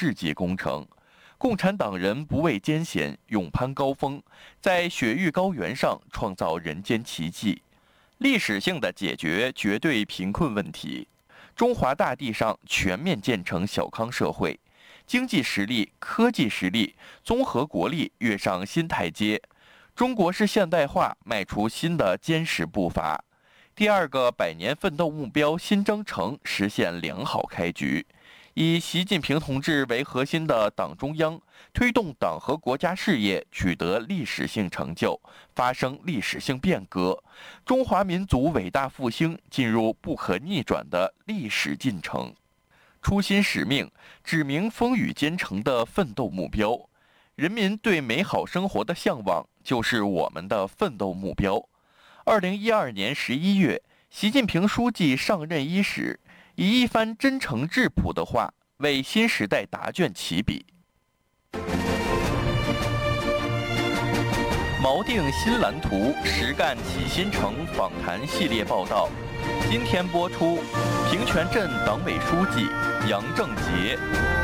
世纪工程。共产党人不畏艰险，勇攀高峰，在雪域高原上创造人间奇迹，历史性的解决绝对贫困问题。中华大地上全面建成小康社会，经济实力、科技实力、综合国力跃上新台阶。中国式现代化迈出新的坚实步伐。第二个100年奋斗目标新征程实现良好开局。以习近平同志为核心的党中央推动党和国家事业取得历史性成就，发生历史性变革，中华民族伟大复兴进入不可逆转的历史进程。初心使命，指明风雨兼程的奋斗目标。人民对美好生活的向往就是我们的奋斗目标。2012年11月，习近平书记上任伊始，以一番真诚质朴的话为新时代答卷起笔。锚定新蓝图，实干启新城访谈系列报道，今天播出平泉镇党委书记杨正杰。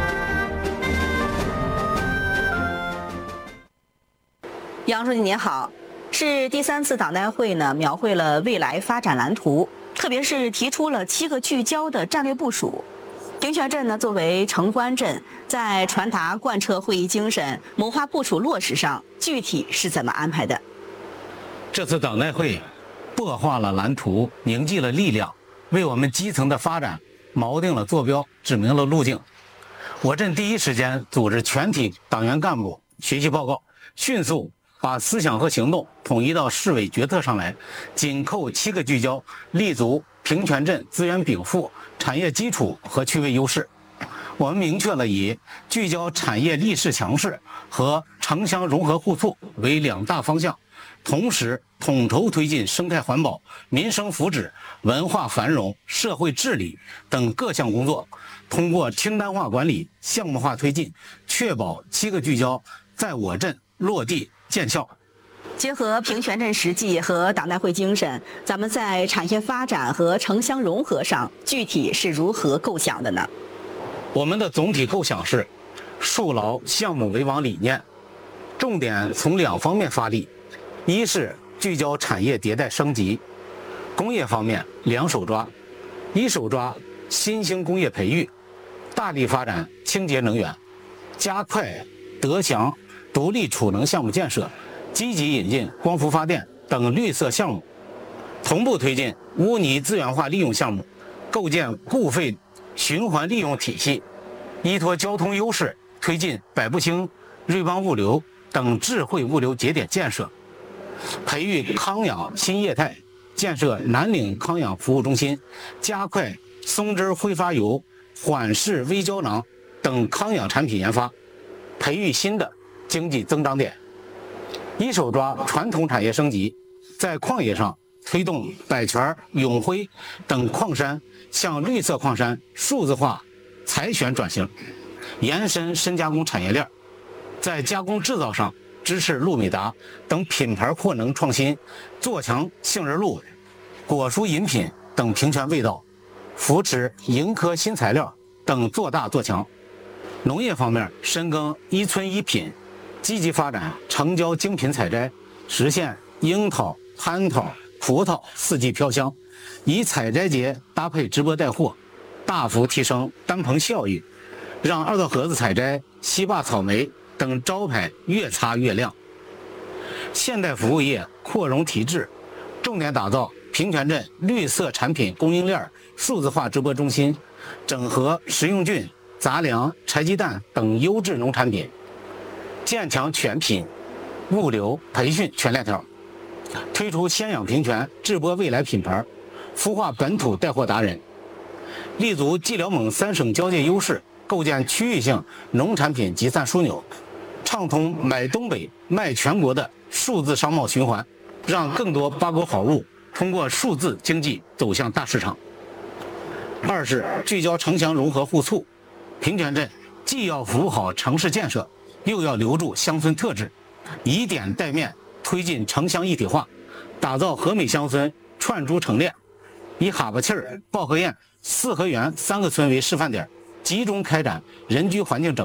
杨书记您好，是第3次党代会呢，描绘了未来发展蓝图，特别是提出了7个聚焦的战略部署。平泉镇呢，作为城关镇，在传达贯彻会议精神、谋划部署落实上，具体是怎么安排的？ 这次党代会擘画了蓝图，凝聚了力量，为我们基层的发展锚定了坐标，指明了路径。我镇第一时间组织全体党员干部学习报告，迅速把思想和行动统一到市委决策上来，紧扣7个聚焦，立足平泉镇资源禀赋、产业基础和区位优势。我们明确了以聚焦产业力势强势和城乡融合互促为2大方向，同时统筹推进生态环保、民生福祉、文化繁荣、社会治理等各项工作，通过清单化管理、项目化推进，确保7个聚焦在我镇落地见效。 结合平泉镇实际和党代会精神，咱们在产业发展和城乡融合上具体是如何构想的呢？ 我们的总体构想是树牢项目为王理念，重点从2方面发力。一是聚焦产业迭代升级，工业方面2手抓，一手抓新兴工业培育，大力发展清洁能源，加快德强独立储能项目建设，积极引进光伏发电等绿色项目，同步推进污泥资源化利用项目，构建固废循环利用体系，依托交通优势推进百步星、瑞邦物流等智慧物流节点建设，培育康养新业态，建设南岭康养服务中心，加快松枝挥发油、缓释微胶囊等康养产品研发，培育新的经济增长点。一手抓传统产业升级，在矿业上推动百泉、永辉等矿山向绿色矿山数字化采选转型，延伸深加工产业链。在加工制造上支持路美达等品牌扩能创新，做强杏仁露、果蔬饮品等平泉味道，扶持盈科新材料等做大做强。农业方面深耕1村1品，积极发展城郊精品采摘，实现樱桃、蟠桃、葡萄4季飘香，以采摘节搭配直播带货，大幅提升单棚效益，让2道河子采摘、西坝草莓等招牌越擦越亮。现代服务业扩容提质，重点打造平泉镇绿色产品供应链数字化直播中心，整合食用菌、杂粮、柴鸡蛋等优质农产品，建强全品物流培训全链条，推出先养平泉智播未来品牌，孵化本土带货达人，立足冀辽蒙3省交界优势，构建区域性农产品集散枢纽，畅通买东北卖全国的数字商贸循环，让更多八国好物通过数字经济走向大市场。2是聚焦城乡融合互促，平泉镇既要服务好城市建设，又要留住乡村特质，以点带面推进城乡一体化，打造和美乡村串珠成链，以哈巴气儿、抱河堰、四合园3个村为示范点，集中开展人居环境整